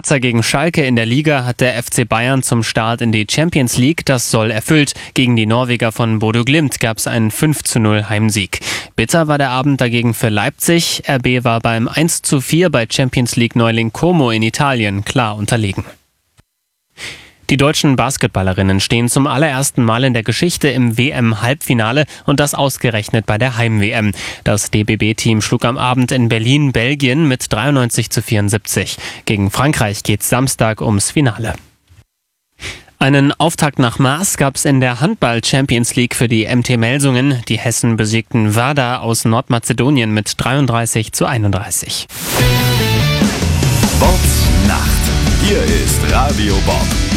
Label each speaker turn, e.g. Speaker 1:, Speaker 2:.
Speaker 1: Patzer gegen Schalke in der Liga hat der FC Bayern zum Start in die Champions League das Soll erfüllt. Gegen die Norweger von Bodø Glimt gab es einen 5:0 Heimsieg. Bitter war der Abend dagegen für Leipzig. RB war beim 1:4 bei Champions League Neuling Como in Italien klar unterlegen. Die deutschen Basketballerinnen stehen zum allerersten Mal in der Geschichte im WM-Halbfinale und das ausgerechnet bei der Heim-WM. Das DBB-Team schlug am Abend in Berlin Belgien mit 93:74. Gegen Frankreich geht's Samstag ums Finale. Einen Auftakt nach Maß gab es in der Handball-Champions League für die MT Melsungen. Die Hessen besiegten Vardar aus Nordmazedonien mit 33:31.
Speaker 2: Bob Nacht. Hier ist Radio Bob.